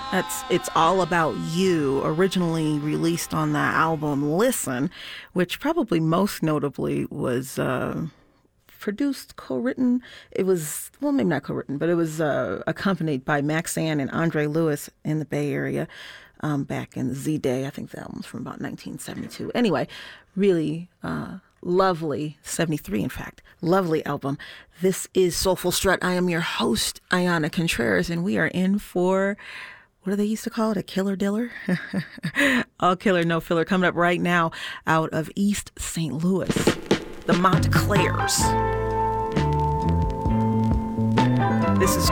That's It's All About You, originally released on the album Listen, which probably most notably was produced, co-written. It was, well, maybe not co-written, but it was accompanied by Maxayn and Andre Lewis in the Bay Area back in the Z-Day. I think the album's from about 1972. Anyway, really lovely, 73 in fact, lovely album. This is Soulful Strut. I am your host, Ayana Contreras, and we are in for, what do they used to call it, a killer diller? All killer, no filler, coming up right now out of East St. Louis, the Montclairs. This is